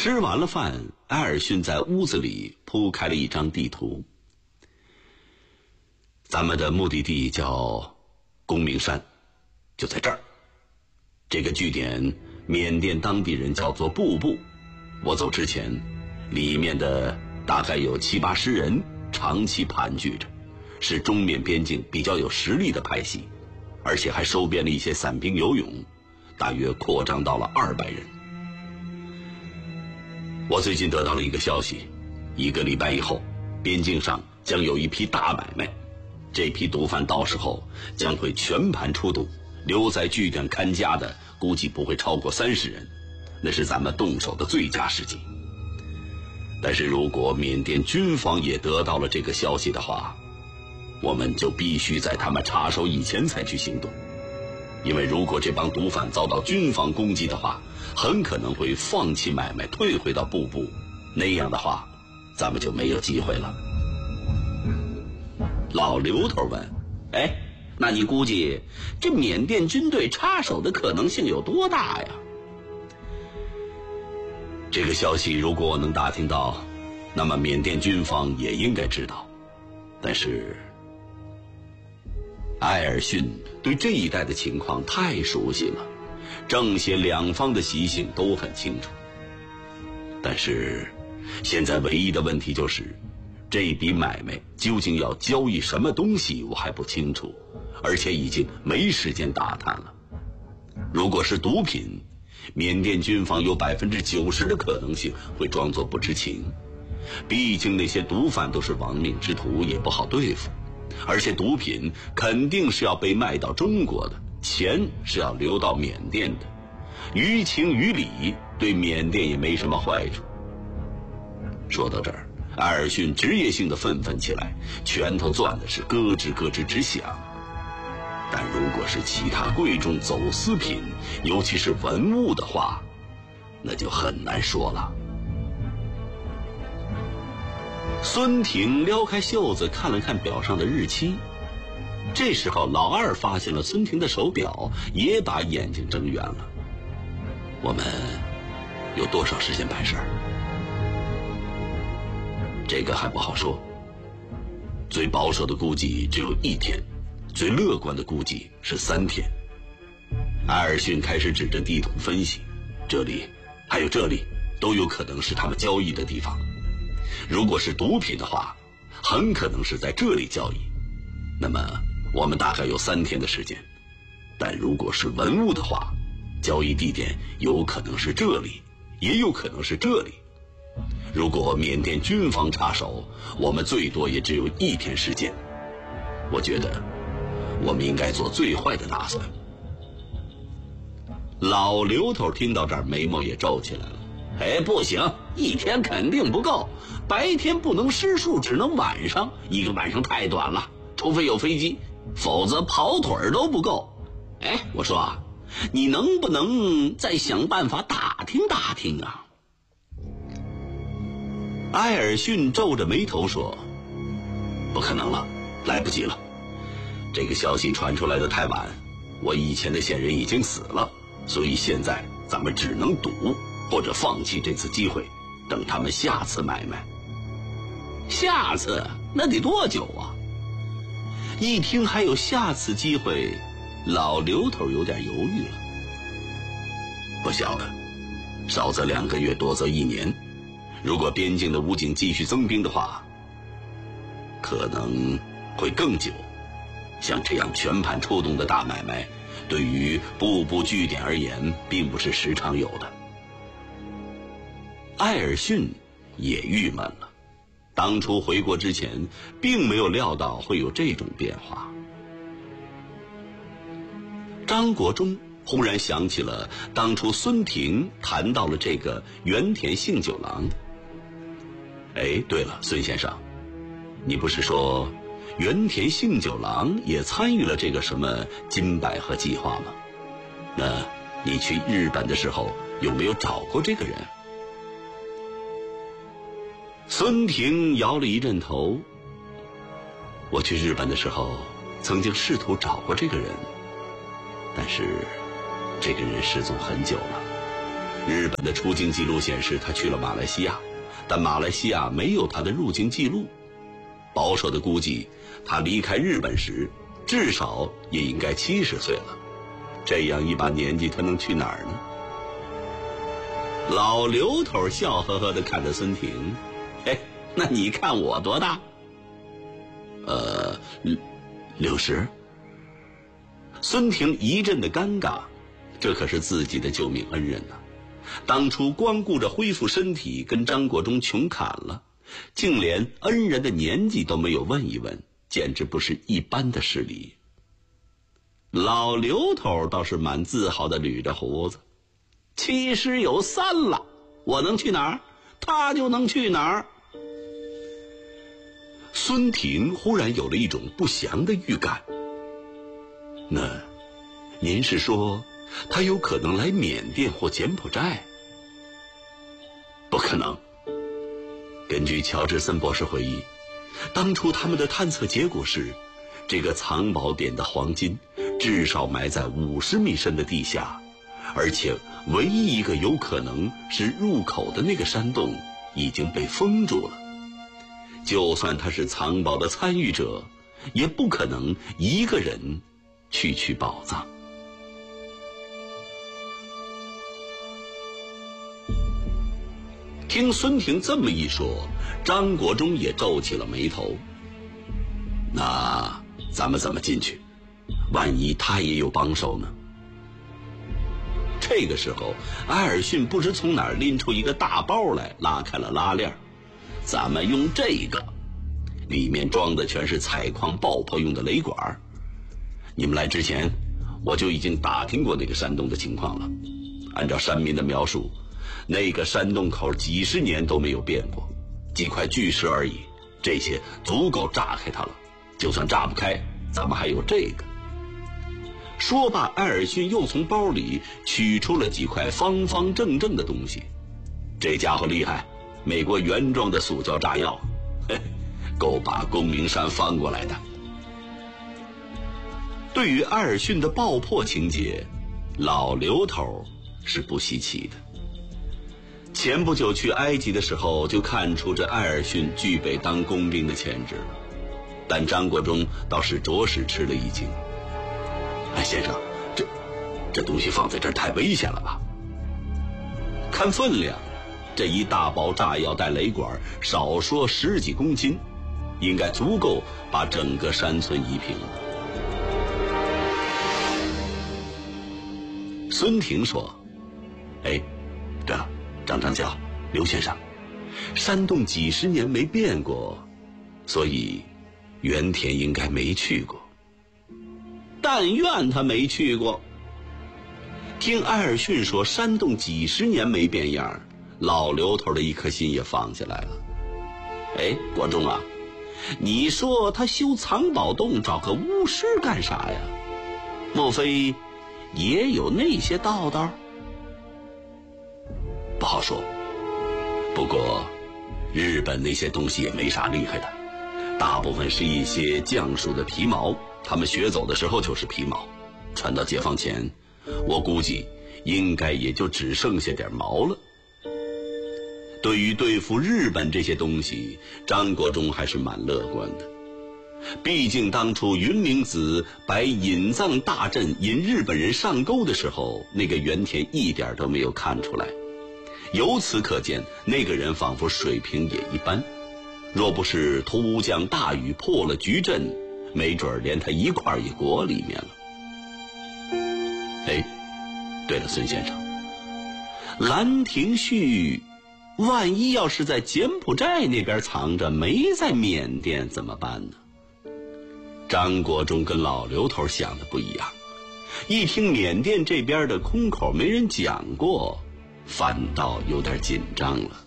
吃完了饭，埃尔逊在屋子里铺开了一张地图。咱们的目的地叫公明山，就在这儿。这个据点缅甸当地人叫做布布。我走之前，里面的大概有70-80人长期盘踞着，是中缅边境比较有实力的派系，而且还收编了一些散兵游勇，大约扩张到了200人。我最近得到了一个消息，1个礼拜以后，边境上将有一批大买卖，这批毒贩到时候将会全盘出动，留在据点看家的估计不会超过30人，那是咱们动手的最佳时机。但是如果缅甸军方也得到了这个消息的话，我们就必须在他们插手以前才去行动，因为如果这帮毒贩遭到军方攻击的话，很可能会放弃买卖，退回到布布，那样的话咱们就没有机会了。老刘头问，那你估计这缅甸军队插手的可能性有多大呀？这个消息如果我能打听到，那么缅甸军方也应该知道。但是埃尔逊对这一带的情况太熟悉了，正邪两方的习性都很清楚。但是现在唯一的问题就是，这笔买卖究竟要交易什么东西我还不清楚，而且已经没时间打探了。如果是毒品，缅甸军方有90%的可能性会装作不知情，毕竟那些毒贩都是亡命之徒，也不好对付，而且毒品肯定是要被卖到中国的，钱是要流到缅甸的，于情于理对缅甸也没什么坏处。说到这儿，埃尔逊职业性的愤愤起来，拳头攥的是咯吱咯吱直响。但如果是其他贵重走私品，尤其是文物的话，那就很难说了。孙挺撩开袖子看了看表上的日期，这时候老二发现了孙挺的手表，也把眼睛睁圆了。我们有多少时间办事儿？这个还不好说，最保守的估计只有1天，最乐观的估计是3天。埃尔逊开始指着地图分析，这里还有这里都有可能是他们交易的地方。如果是毒品的话，很可能是在这里交易，那么我们大概有3天的时间。但如果是文物的话，交易地点有可能是这里，也有可能是这里。如果缅甸军方插手，我们最多也只有1天时间。我觉得我们应该做最坏的打算。老刘头听到这儿，眉毛也皱起来了。不行，1天肯定不够，白天不能施术，只能晚上，1个晚上太短了，除非有飞机，否则跑腿都不够。我说你能不能再想办法打听打听啊？埃尔逊皱着眉头说，不可能了，来不及了，这个消息传出来的太晚，我以前的线人已经死了，所以现在咱们只能赌，或者放弃这次机会，等他们下次买卖。下次那得多久啊？一听还有下次机会，老刘头有点犹豫了。不晓得，少则2个月，多则1年。如果边境的武警继续增兵的话，可能会更久。像这样全盘出动的大买卖，对于布布据点而言并不是时常有的。埃尔逊也郁闷了，当初回国之前并没有料到会有这种变化。张国忠忽然想起了当初孙挺谈到了这个原田幸九郎。对了，孙先生，你不是说原田幸九郎也参与了这个什么金百合计划吗？那你去日本的时候有没有找过这个人？孙挺摇了一阵头。我去日本的时候曾经试图找过这个人，但是这个人失踪很久了， 日本的出境记录显示他去了马来西亚，但马来西亚没有他的入境记录。保守的估计，他离开日本时至少也应该70岁了。这样一把年纪，他能去哪儿呢？老刘头笑呵呵地看着孙婷，那你看我多大？60。孙婷一阵的尴尬，这可是自己的救命恩人呐！当初光顾着恢复身体，跟张国忠穷砍了，竟连恩人的年纪都没有问一问，简直不是一般的失礼。老刘头倒是蛮自豪地捋着胡子，70有3了，我能去哪儿，他就能去哪儿。孙婷忽然有了一种不祥的预感。那您是说他有可能来缅甸或柬埔寨？不可能。根据乔治森博士回忆，当初他们的探测结果是，这个藏宝点的黄金至少埋在50米深的地下，而且唯一一个有可能是入口的那个山洞已经被封住了。就算他是藏宝的参与者，也不可能一个人去取宝藏。听孙婷这么一说，张国忠也皱起了眉头。那咱们怎么进去？万一他也有帮手呢？这个时候，埃尔逊不知从哪儿拎出一个大包来，拉开了拉链。咱们用这个，里面装的全是采矿爆破用的雷管。你们来之前，我就已经打听过那个山洞的情况了。按照山民的描述，那个山洞口几十年都没有变过，几块巨石而已，这些足够炸开它了。就算炸不开，咱们还有这个。说罢，埃尔逊又从包里取出了几块方方正正的东西。这家伙厉害，美国原装的塑胶炸药，够把公明山翻过来的。对于埃尔逊的爆破情节，老刘头是不稀奇的。前不久去埃及的时候，就看出这埃尔逊具备当工兵的潜质了。但张国忠倒是着实吃了一惊。先生，这东西放在这儿太危险了吧？看分量，这一大包炸药带雷管，少说10几公斤，应该足够把整个山村夷平了。孙婷说：“对了，张角，刘先生，山洞几十年没变过，所以原田应该没去过。但愿他没去过。”听埃尔逊说山洞几十年没变样，老刘头的一颗心也放下来了。国忠啊，你说他修藏宝洞找个巫师干啥呀？莫非也有那些道道？不好说。不过日本那些东西也没啥厉害的，大部分是一些匠术的皮毛，他们学走的时候就是皮毛，传到解放前，我估计应该也就只剩下点毛了。对于对付日本这些东西，张国忠还是蛮乐观的。毕竟当初云明子摆引藏大阵引日本人上钩的时候，那个原田一点都没有看出来。由此可见，那个人仿佛水平也一般。若不是突降大雨破了局阵，没准连他一块也裹里面了。对了，孙先生，兰亭序万一要是在柬埔寨那边藏着，没在缅甸怎么办呢？张国忠跟老刘头想的不一样，一听缅甸这边的空口没人讲过，反倒有点紧张了。